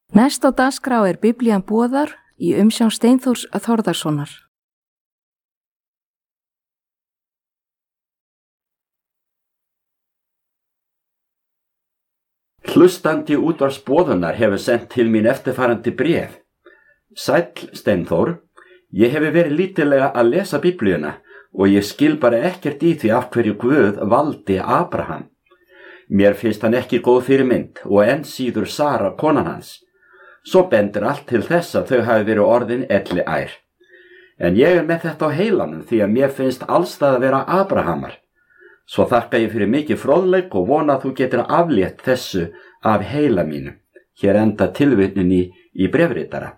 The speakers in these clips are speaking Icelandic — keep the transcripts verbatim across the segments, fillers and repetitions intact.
Næst á dagskrá er Biblían boðar í umsjón Steinþórs Þórðarsonar. Hlustandi útvarpsboðunar hefur sendt til mín eftirfarandi bréf. Sæll Steinþór, ég hefur verið lítillega að lesa Biblíuna og ég skil bara ekkert í því af hverju Guð valdi Abraham. Mér finnst hann ekki góð fyrirmynd og enn síður Sara konan hans. Svo bendir allt til þess að þau hafi verið orðin elli ær. En ég er með þetta á heilanum því að mér finnst allstað að vera Abrahamar. Svo þakka ég fyrir mikið fróðleik og vona að þú getur aflétt þessu af heila mínu. Hér enda tilvitnun í, í bréfritara.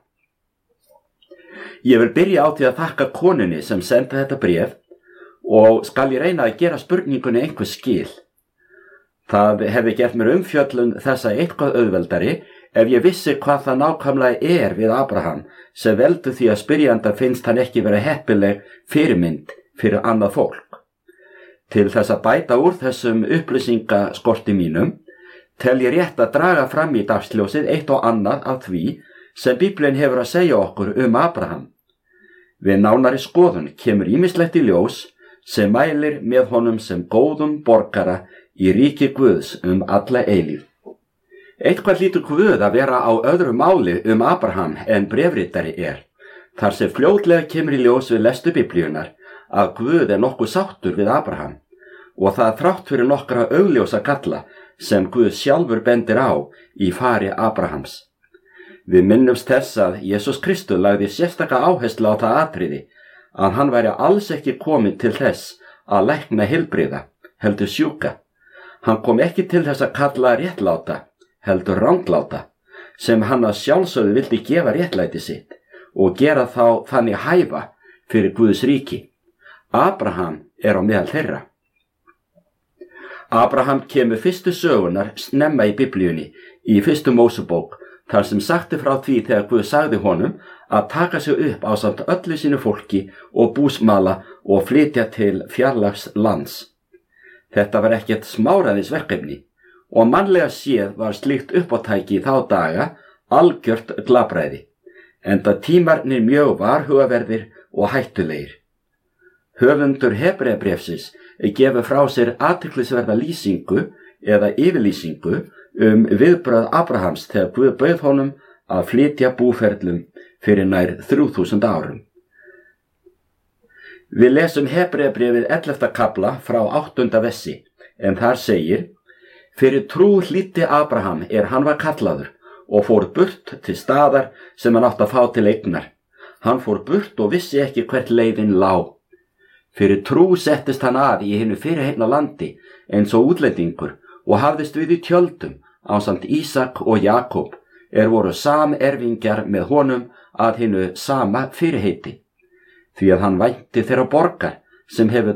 Ég vil byrja á því að þakka konunni sem sendi þetta bréf og skal ég reyna að gera spurningunni einhver skil. Það hefði gert mér umfjöllun þessa eitthvað auðveldari ef ég vissi hvað það nákvæmlega er við Abraham sem veldur því að spyrjanda finnst hann ekki vera heppileg fyrirmynd fyrir annað fólk. Til þess að bæta úr þessum upplýsingaskorti mínum tel ég rétt að draga fram í dagsljósið eitt og annað af því sem Biblín hefur að segja okkur um Abraham. Við nánari skoðun kemur ýmislegt í ljós sem mælir með honum sem góðum borgara í ríki Guðs um alla eilífð. Eitthvað hlýtur Guð að vera á öðru máli um Abraham en bréfritari er, þar sem fljótlega kemur í ljós við lestu Biblíunar að Guð er nokkuð sáttur við Abraham og það þrátt fyrir nokkra augljósa galla sem Guð sjálfur bendir á í fari Abrahams. Við minnumst þess að Jesús Kristur lagði sérstaka áherslu á það atriði að hann væri alls ekki kominn til þess að lækna heilbrigða, heldur sjúka. Hann kom ekki til þess að kalla réttláta, heldur rangláta, sem hann að sjálfsögðu vildi gefa réttlæti sitt og gera þá þannig hæfa fyrir Guðs ríki. Abraham er á meðal þeirra. Abraham kemur fyrstu sögunar snemma í Biblíunni í fyrstu Mósebók, þar sem sagti frá því þegar Guð sagði honum að taka sig upp ásamt öllu sínu fólki og búsmala og flytja til fjarlægs lands. Þetta var ekkert smáræðis verkefni og mannlega séð var slíkt uppátæki í þá daga algjört glabræði, enda tímarnir mjög varhugaverðir og hættulegir. Höfundur Hebreabréfsins gefur frá sér athyglisverða lýsingu eða yfirlýsingu um viðbrögð Abrahams þegar Guð bauð honum að flytja búferlum fyrir nær þrjú þúsund árum. Við lesum Hebreabréfið ellefta kafla frá áttunda vessi, en þar segir: Fyrir trú hlýddi Abraham er hann var kallaður og fór burt til staðar sem hann átti að fá til eignar. Hann fór burt og vissi ekki hvert leiðin lá. Fyrir trú settist hann að í hinu fyrirheitna landi eins og útlendingur og hafðist við í tjöldum ásamt Ísak og Jakob er voru samerfingjar með honum að hinu sama fyrirheiti, því að hann vænti þeirra borgar sem hefur